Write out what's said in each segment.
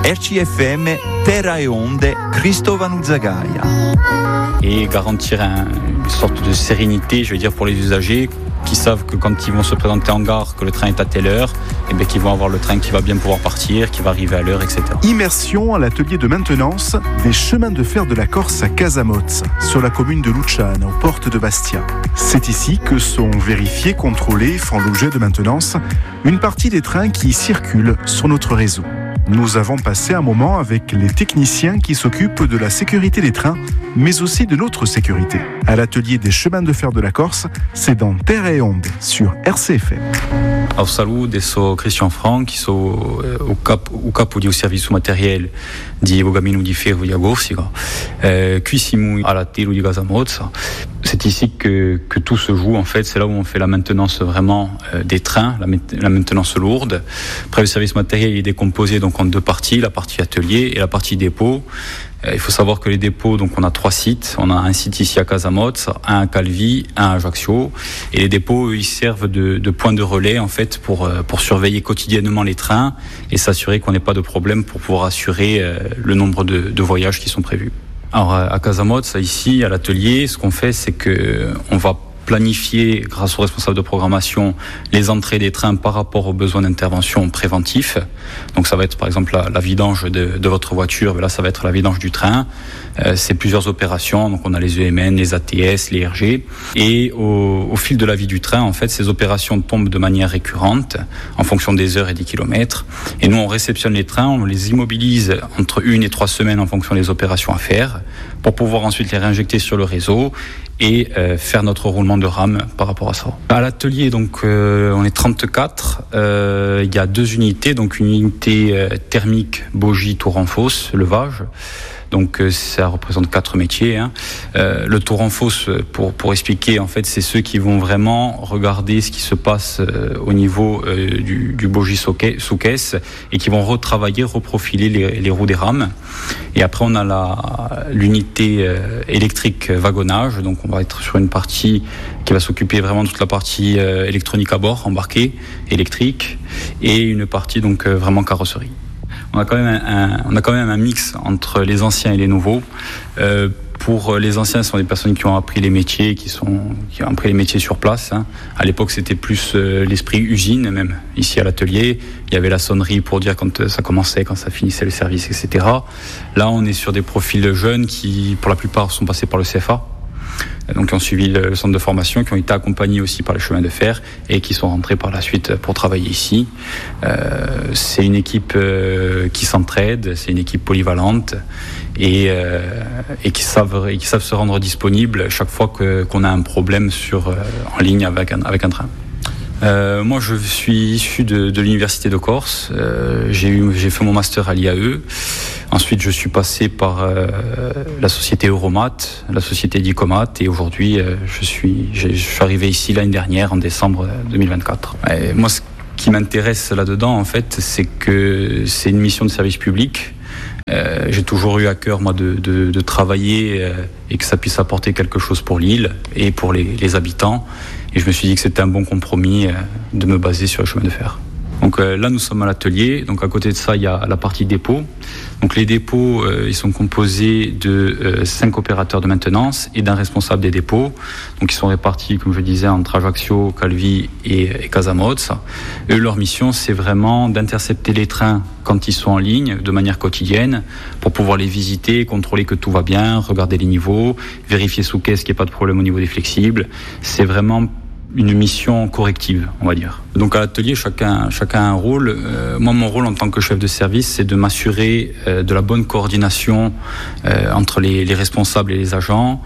RCFM, Terra e Onde, Cristovano Zagaia. Et garantir une sorte de sérénité, je veux dire, pour les usagers qui savent que quand ils vont se présenter en gare, que le train est à telle heure, et bien qu'ils vont avoir le train qui va bien pouvoir partir, qui va arriver à l'heure, etc. Immersion à l'atelier de maintenance des chemins de fer de la Corse à Casamozza, sur la commune de Luciana, aux portes de Bastia. C'est ici que sont vérifiés, contrôlés, font l'objet de maintenance, une partie des trains qui circulent sur notre réseau. Nous avons passé un moment avec les techniciens qui s'occupent de la sécurité des trains, mais aussi de notre sécurité. À l'atelier des chemins de fer de la Corse, c'est dans Terra e Onde, sur RCFM. Au saluto, sou Christian Franchi, sou o capo di serviço materiel di Bogamino di Ferro di Agorsica, qui siamo alla Telo di Casamozza. C'est ici que tout se joue, en fait. C'est là où on fait la maintenance vraiment des trains, la maintenance lourde. Après, le service matériel il est décomposé donc en deux parties, la partie atelier et la partie dépôt. Il faut savoir que les dépôts, donc on a 3 sites. On a un site ici à Casamozza, un à Calvi, un à Ajaccio. Et les dépôts, ils servent de point de relais, en fait, pour surveiller quotidiennement les trains et s'assurer qu'on n'ait pas de problème pour pouvoir assurer le nombre de voyages qui sont prévus. Alors, à Casamozza, ici, à l'atelier, ce qu'on fait, c'est que on va planifier, grâce aux responsables de programmation, les entrées des trains par rapport aux besoins d'intervention préventifs. Donc ça va être par exemple la vidange de votre voiture, là ça va être la vidange du train. C'est plusieurs opérations, donc on a les EMN, les ATS, les RG. Et au fil de la vie du train, en fait, ces opérations tombent de manière récurrente, en fonction des heures et des kilomètres. Et nous, on réceptionne les trains, on les immobilise entre 1 et 3 semaines en fonction des opérations à faire, pour pouvoir ensuite les réinjecter sur le réseau et faire notre roulement de rame par rapport à ça. À l'atelier, donc, on est 34. Il y a 2 unités, donc une unité thermique, bogie, tour en fosse, levage. Donc ça représente 4 métiers. Le tour en fosse, pour expliquer, en fait, c'est ceux qui vont vraiment regarder ce qui se passe au niveau du bogie sous caisse et qui vont retravailler, reprofiler les roues des rames. Et après, on a l'unité électrique wagonnage. Donc on va être sur une partie qui va s'occuper vraiment de toute la partie électronique à bord, embarquée, électrique, et une partie donc vraiment carrosserie. On a quand même un mix entre les anciens et les nouveaux. Pour les anciens, ce sont des personnes qui ont appris les métiers, qui ont appris les métiers sur place. À l'époque, c'était plus l'esprit usine, même ici à l'atelier. Il y avait la sonnerie pour dire quand ça commençait, quand ça finissait le service, etc. Là, on est sur des profils jeunes qui, pour la plupart, sont passés par le CFA. Donc qui ont suivi le centre de formation, qui ont été accompagnés aussi par les chemins de fer et qui sont rentrés par la suite pour travailler ici. C'est une équipe qui s'entraide, c'est une équipe polyvalente et qui savent se rendre disponibles chaque fois qu'on a un problème en ligne avec un train. Moi, je suis issu de l'Université de Corse. J'ai fait mon master à l'IAE. Ensuite, je suis passé par la société Euromat, la société Dicomat, et aujourd'hui, je suis arrivé ici l'année dernière, en décembre 2024. Et moi, ce qui m'intéresse là-dedans, en fait, c'est que c'est une mission de service public. J'ai toujours eu à cœur, moi, de travailler et que ça puisse apporter quelque chose pour l'île et pour les habitants. Et je me suis dit que c'était un bon compromis de me baser sur le chemin de fer. Donc là, nous sommes à l'atelier. Donc à côté de ça, il y a la partie dépôt. Donc les dépôts, ils sont composés de 5 opérateurs de maintenance et d'un responsable des dépôts. Donc ils sont répartis, comme je disais, entre Ajaccio, Calvi et Casamozza. Eux, leur mission, c'est vraiment d'intercepter les trains quand ils sont en ligne, de manière quotidienne, pour pouvoir les visiter, contrôler que tout va bien, regarder les niveaux, vérifier sous caisse qu'il n'y ait pas de problème au niveau des flexibles. C'est vraiment une mission corrective, on va dire. Donc à l'atelier, chacun a un rôle. Moi, mon rôle en tant que chef de service, c'est de m'assurer de la bonne coordination entre les responsables et les agents,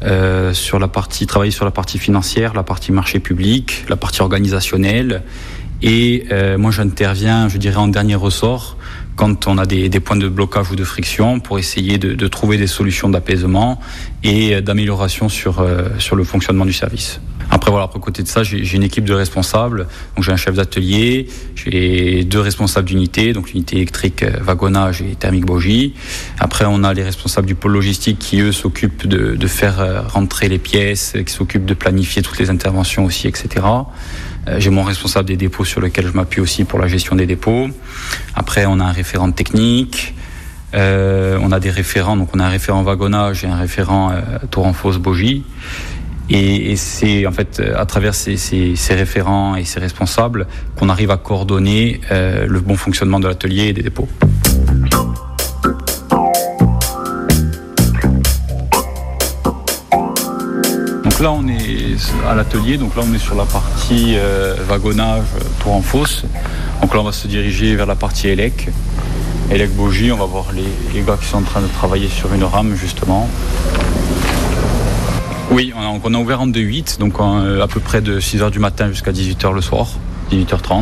travailler sur la partie financière, la partie marché public, la partie organisationnelle. Et moi, j'interviens, je dirais, en dernier ressort, quand on a des points de blocage ou de friction, pour essayer de trouver des solutions d'apaisement et d'amélioration sur le fonctionnement du service. Après, Après voilà, à côté de ça, j'ai une équipe de responsables. Donc j'ai un chef d'atelier, j'ai 2 responsables d'unité, donc l'unité électrique, wagonnage et thermique bogie. Après on a les responsables du pôle logistique qui eux s'occupent de faire rentrer les pièces, qui s'occupent de planifier toutes les interventions aussi, etc. J'ai mon responsable des dépôts sur lequel je m'appuie aussi pour la gestion des dépôts. Après on a un référent technique. On a des référents, donc on a un référent wagonnage et un référent Tour-en-Fosse bogie. Et c'est en fait à travers ces référents et ces responsables qu'on arrive à coordonner le bon fonctionnement de l'atelier et des dépôts. Donc là on est à l'atelier, donc là on est sur la partie wagonnage Tour-en-Fosse. Donc là on va se diriger vers la partie élec bogie. On va voir les gars qui sont en train de travailler sur une rame justement. Oui, on a ouvert en 2-8, donc à peu près de 6h du matin jusqu'à 18h le soir, 18h30.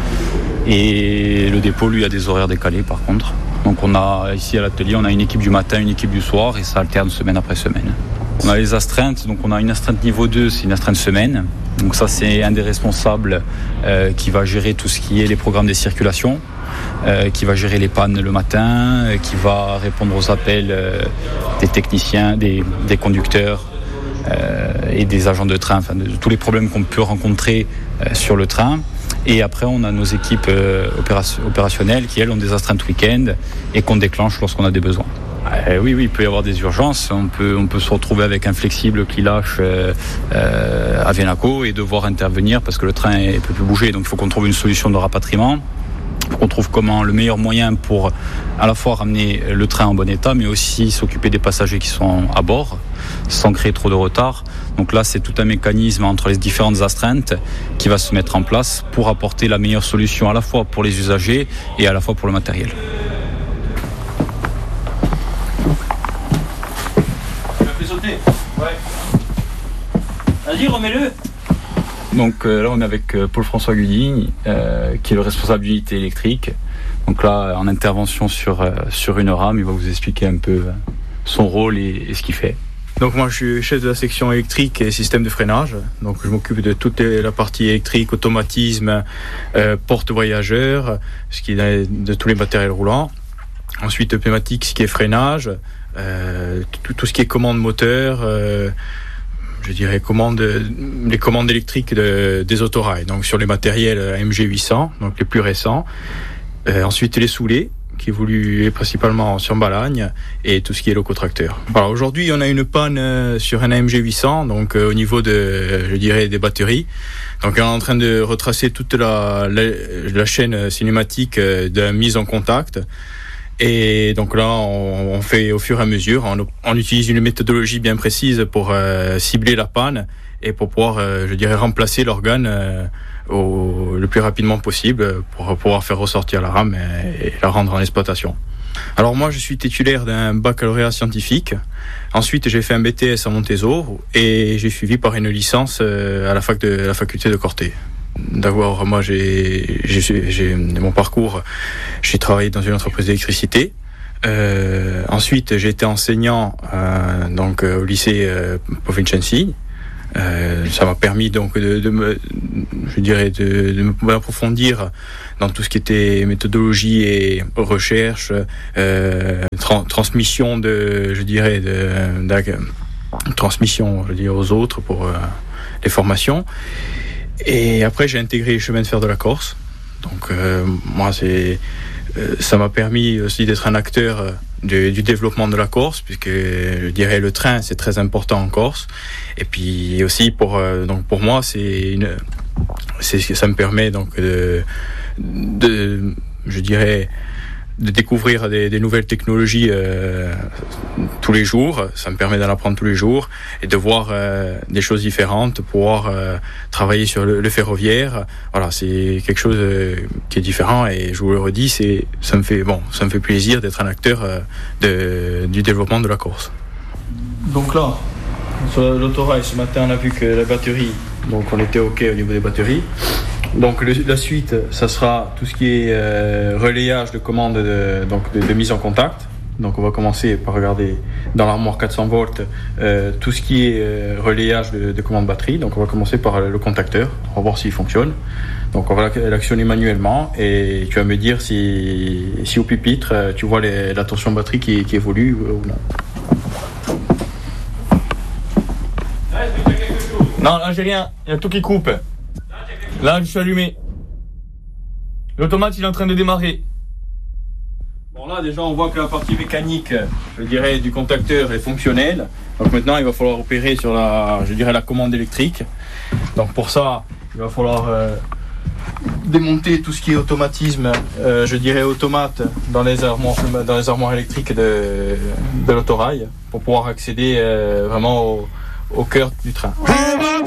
Et le dépôt, lui, a des horaires décalés par contre. Donc on a ici à l'atelier, on a une équipe du matin, une équipe du soir, et ça alterne semaine après semaine. On a les astreintes, donc on a une astreinte niveau 2, c'est une astreinte semaine. Donc ça, c'est un des responsables qui va gérer tout ce qui est les programmes des circulations, qui va gérer les pannes le matin, qui va répondre aux appels des techniciens, des conducteurs, et des agents de train, enfin de tous les problèmes qu'on peut rencontrer sur le train. Et après on a nos équipes opérationnelles qui elles ont des astreintes week-end et qu'on déclenche lorsqu'on a des besoins. Oui, il peut y avoir des urgences. On peut se retrouver avec un flexible qui lâche à Venaco et devoir intervenir parce que le train ne peut plus bouger. Donc il faut qu'on trouve une solution de rapatriement. On trouve comment le meilleur moyen pour à la fois ramener le train en bon état, mais aussi s'occuper des passagers qui sont à bord, sans créer trop de retard. Donc là, c'est tout un mécanisme entre les différentes astreintes qui va se mettre en place pour apporter la meilleure solution à la fois pour les usagers et à la fois pour le matériel. Tu l'as fait sauter ? Ouais. Vas-y, remets-le. Donc là on est avec Paul-François Gudigne qui est le responsable d'unité électrique. Donc là en intervention sur une rame, il va vous expliquer un peu son rôle et ce qu'il fait. Donc moi je suis chef de la section électrique et système de freinage. Donc je m'occupe de toute la partie électrique, automatisme, porte-voyageurs, ce qui est de tous les matériels roulants. Ensuite pneumatique, ce qui est freinage, tout ce qui est commande moteur, je dirais les commandes électriques des autorails, donc sur les matériels MG800, donc les plus récents. Ensuite les soulets, qui évoluent principalement sur Balagne, et tout ce qui est locotracteur. Alors aujourd'hui on a une panne sur un MG800, donc au niveau des batteries. Donc on est en train de retracer toute la chaîne cinématique de mise en contact. Et donc là, on fait au fur et à mesure, on utilise une méthodologie bien précise pour cibler la panne et pour pouvoir, remplacer l'organe le plus rapidement possible pour pouvoir faire ressortir la rame et la rendre en exploitation. Alors moi, je suis titulaire d'un baccalauréat scientifique. Ensuite, j'ai fait un BTS à Montezot et j'ai suivi par une licence à la faculté de Corté. D'abord, moi, j'ai mon parcours, j'ai travaillé dans une entreprise d'électricité. Ensuite, j'ai été enseignant au lycée Paul Vincenzi. Ça m'a permis donc de m'approfondir dans tout ce qui était méthodologie et recherche, transmission transmission aux autres pour les formations. Et après, j'ai intégré les chemins de fer de la Corse. Donc, moi, ça m'a permis aussi d'être un acteur du développement de la Corse, puisque je dirais le train, c'est très important en Corse. Et puis aussi pour moi, ça me permet donc de découvrir des nouvelles technologies tous les jours. Ça me permet d'en apprendre tous les jours et de voir des choses différentes, pouvoir travailler sur le ferroviaire. Voilà, c'est quelque chose qui est différent et je vous le redis, ça me fait plaisir d'être un acteur du développement de la Corse. Donc là, sur l'autorail, ce matin, on a vu que la batterie, donc on était OK au niveau des batteries. Donc la suite, ça sera tout ce qui est relayage de commandes de mise en contact. Donc on va commencer par regarder dans l'armoire 400 volts tout ce qui est relayage de commande batterie. Donc on va commencer par le contacteur, on va voir s'il fonctionne. Donc on va l'actionner manuellement et tu vas me dire si au pupitre tu vois la tension batterie qui évolue ou non. Non, là j'ai rien, il y a tout qui coupe. Là je suis allumé. L'automate il est en train de démarrer. Bon là déjà on voit que la partie mécanique, je dirais, du contacteur est fonctionnelle. Donc maintenant il va falloir opérer sur la commande électrique. Donc pour ça il va falloir démonter tout ce qui est automatisme, automate dans les armoires électriques de l'autorail pour pouvoir accéder vraiment au cœur du train.